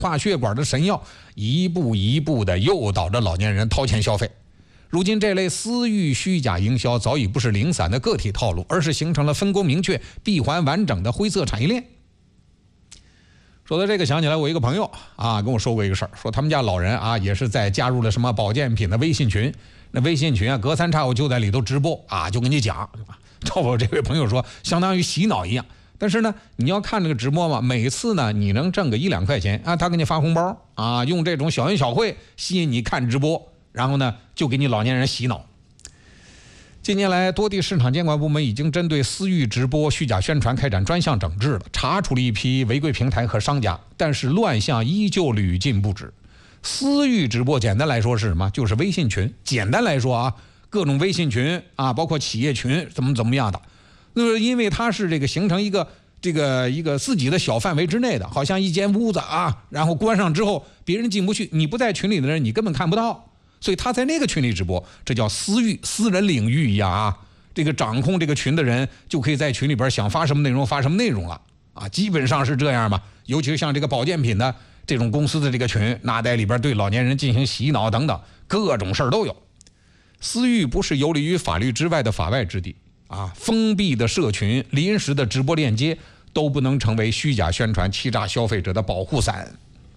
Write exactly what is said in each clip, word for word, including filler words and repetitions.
挂血管的神药，一步一步的诱导着老年人掏钱消费。如今这类私域虚假营销早已不是零散的个体套路，而是形成了分工明确、闭环完整的灰色产业链。说到这个，想起来我一个朋友啊，跟我说过一个事儿，说他们家老人啊也是在加入了什么保健品的微信群，那微信群啊隔三差五就在里头直播啊，就跟你讲，照我这位朋友说，相当于洗脑一样。但是呢，你要看这个直播嘛，每次呢你能挣个一两块钱啊，他给你发红包啊，用这种小恩小惠吸引你看直播，然后呢就给你老年人洗脑。近年来，多地市场监管部门已经针对私域直播虚假宣传开展专项整治了，查处了一批违规平台和商家，但是乱象依旧屡禁不止。私域直播简单来说是什么？就是微信群。简单来说啊，各种微信群啊，包括企业群怎么怎么样的。那么因为它是这个形成一个这个一个自己的小范围之内的，好像一间屋子啊，然后关上之后别人进不去，你不在群里的人你根本看不到。所以他在那个群里直播，这叫私域、私人领域一样啊。这个掌控这个群的人就可以在群里边想发什么内容发什么内容了啊，基本上是这样吧。尤其是像这个保健品的这种公司的这个群，那在里边对老年人进行洗脑等等，各种事儿都有。私域不是游离于法律之外的法外之地啊，封闭的社群、临时的直播链接都不能成为虚假宣传、欺诈消费者的保护伞。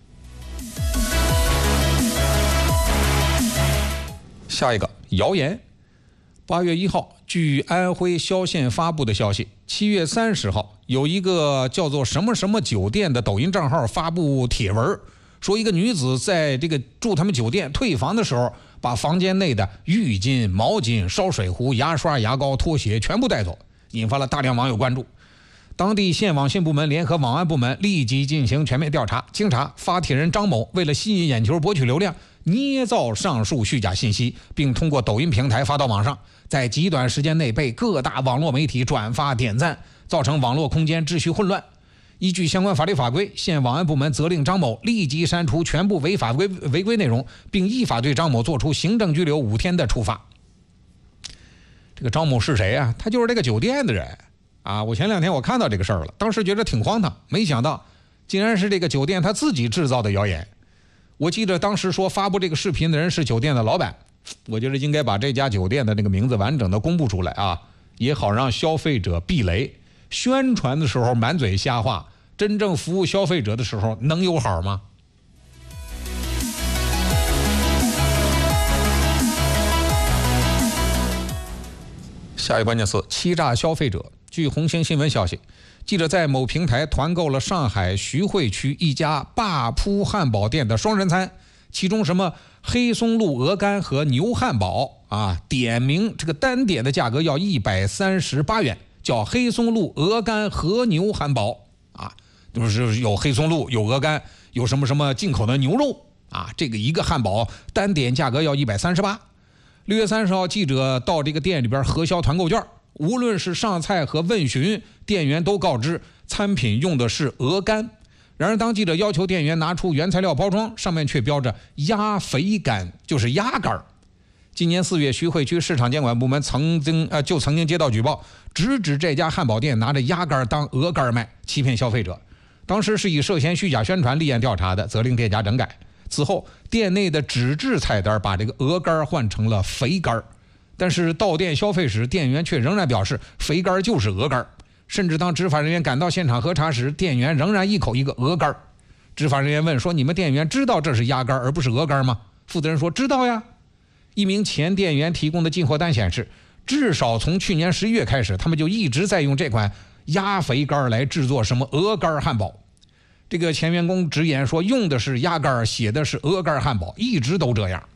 下一个谣言。八月一号，据安徽萧县发布的消息，七月三十号，有一个叫做什么什么酒店的抖音账号发布帖文，说一个女子在这个住他们酒店退房的时候，把房间内的浴巾、毛巾、烧水壶、牙刷、牙膏、拖鞋全部带走，引发了大量网友关注。当地县网信部门联合网安部门立即进行全面调查，经查，发帖人张某为了吸引眼球、博取流量，捏造上述虚假信息，并通过抖音平台发到网上，在极短时间内被各大网络媒体转发点赞，造成网络空间秩序混乱。依据相关法律法规，县网安部门责令张某立即删除全部违法违违规内容，并依法对张某作出行政拘留五天的处罚。这个张某是谁啊？他就是这个酒店的人啊！我前两天我看到这个事儿了，当时觉得挺荒唐，没想到竟然是这个酒店他自己制造的谣言。我记得当时说发布这个视频的人是酒店的老板，我觉得应该把这家酒店的那个名字完整的公布出来啊，也好让消费者避雷。宣传的时候满嘴瞎话，真正服务消费者的时候能有好吗？下一个关键词：欺诈消费者。据红星新闻消息，记者在某平台团购了上海徐汇区一家霸扑汉堡店的双人餐，其中什么黑松露鹅肝和牛汉堡啊，点名这个单点的价格要一百三十八元，叫黑松露鹅肝和牛汉堡啊，就是有黑松露、有鹅肝、有什么什么进口的牛肉啊，这个一个汉堡单点价格要一百三十八。六月三十号，记者到这个店里边核销团购券，无论是上菜和问询，店员都告知餐品用的是鹅肝。然而当记者要求店员拿出原材料包装，上面却标着鸭肥肝，就是鸭肝。今年四月，徐汇区市场监管部门曾经呃就曾经接到举报，直指这家汉堡店拿着鸭肝当鹅肝卖，欺骗消费者。当时是以涉嫌虚假宣传立案调查的，责令店家整改。此后，店内的纸质菜单把这个鹅肝换成了肥肝，但是到店消费时，店员却仍然表示肥肝就是鹅肝。甚至当执法人员赶到现场核查时，店员仍然一口一个鹅肝。执法人员问说：“你们店员知道这是鸭肝而不是鹅肝吗？”负责人说：“知道呀。”一名前店员提供的进货单显示，至少从去年十一月开始，他们就一直在用这款鸭肥肝来制作什么鹅肝汉堡。这个前员工直言说，用的是鸭肝，写的是鹅肝汉堡，一直都这样。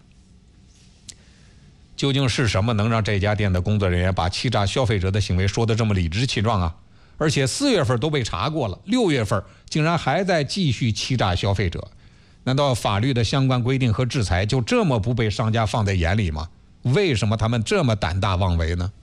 究竟是什么能让这家店的工作人员把欺诈消费者的行为说得这么理直气壮啊？而且四月份都被查过了，六月份竟然还在继续欺诈消费者。难道法律的相关规定和制裁就这么不被商家放在眼里吗？为什么他们这么胆大妄为呢？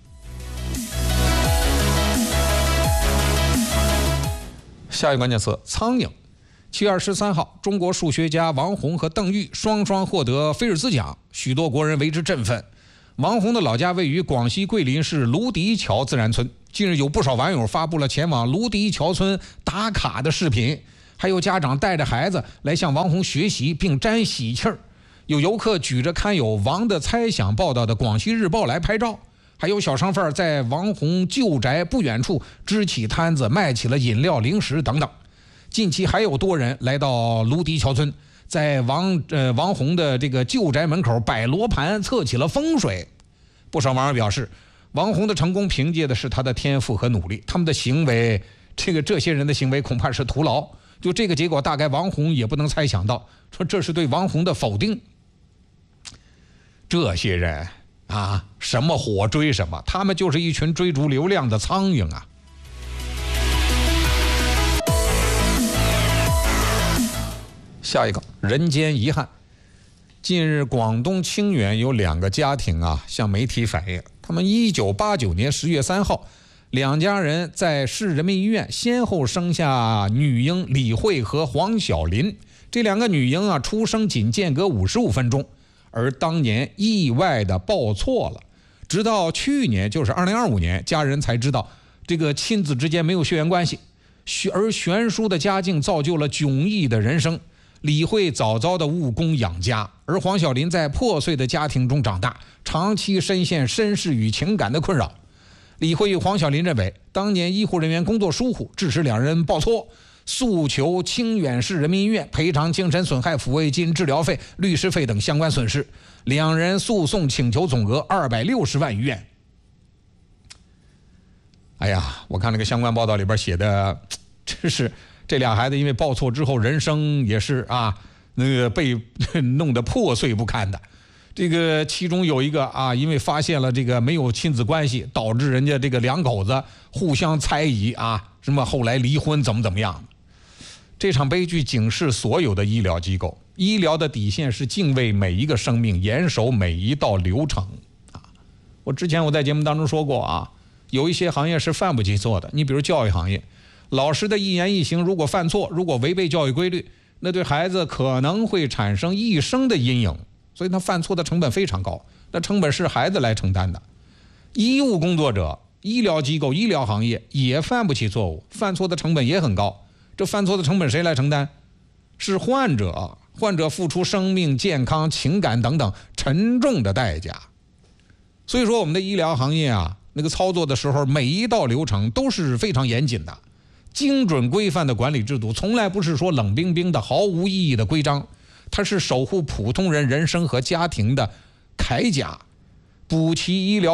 下一个关键词：苍蝇。七月二十三号，中国数学家王宏和邓玉双双获得菲尔兹奖，许多国人为之振奋。王宏的老家位于广西桂林市芦笛桥自然村，近日有不少网友发布了前往芦笛桥村打卡的视频， 还有家长带着孩子来向王洪学习并沾喜气儿，有游客举着刊有王的猜想报道的《广西日报》来拍照，还有小商贩在王洪旧宅不远处支起摊子卖起了饮料零食等等。近期还有多人来到芦笛桥村，在王呃王洪的这个旧宅门口摆罗盘测起了风水。不少网友表示，王洪的成功凭借的是他的天赋和努力，他们的行为这个这些人的行为恐怕是徒劳。就这个结果，大概王洪也不能猜想到，说这是对王洪的否定。这些人啊，什么火追什么，他们就是一群追逐流量的苍蝇啊。下一个，人间遗憾。近日，广东清远有两个家庭啊向媒体反映，他们一九八九年十月三号，两家人在市人民医院先后生下女婴李慧和黄晓林。这两个女婴啊，出生仅间隔五十五分钟，而当年意外的报错了。直到去年，就是二零二五年，家人才知道这个亲子之间没有血缘关系，而悬殊的家境造就了迥异的人生。李慧早早的务工养家，而黄晓林在破碎的家庭中长大，长期深陷身世与情感的困扰。李慧与黄晓林认为，当年医护人员工作疏忽，致使两人报错，诉求清远市人民医院赔偿精神损害抚慰金、治疗费、律师费等相关损失。两人诉讼请求总额二百六十万余元。哎呀，我看那个相关报道里边写的，真是这俩孩子因为报错之后，人生也是啊，那个被弄得破碎不堪的。这个其中有一个啊，因为发现了这个没有亲子关系，导致人家这个两口子互相猜疑啊，什么后来离婚怎么怎么样。这场悲剧警示所有的医疗机构，医疗的底线是敬畏每一个生命，严守每一道流程啊。我之前我在节目当中说过啊，有一些行业是犯不起错的，你比如教育行业。老师的一言一行如果犯错，如果违背教育规律，那对孩子可能会产生一生的阴影，所以他犯错的成本非常高，那成本是孩子来承担的。医务工作者、医疗机构、医疗行业也犯不起错误，犯错的成本也很高，这犯错的成本谁来承担？是患者，患者付出生命、健康、情感等等沉重的代价。所以说我们的医疗行业啊，那个操作的时候，每一道流程都是非常严谨的。精准规范的管理制度从来不是说冷冰冰的毫无意义的规章，它是守护普通人人生和家庭的铠甲，补齐医疗